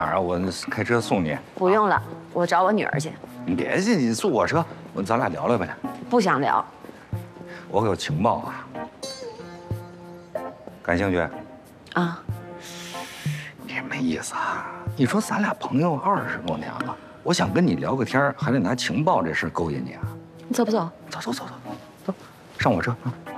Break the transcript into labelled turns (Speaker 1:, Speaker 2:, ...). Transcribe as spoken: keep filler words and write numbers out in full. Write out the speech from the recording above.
Speaker 1: 哪儿啊？我开车送你。
Speaker 2: 不用了，我找我女儿去。
Speaker 1: 你别去，你坐我车，我咱俩聊聊呗。
Speaker 2: 不想聊。
Speaker 1: 我可有情报啊。感兴趣？
Speaker 2: 啊。
Speaker 1: 也没意思啊。你说咱俩朋友二十多年了，我想跟你聊个天，还得拿情报这事勾引你啊？
Speaker 2: 你走不走？
Speaker 1: 走走走走走，上我车啊。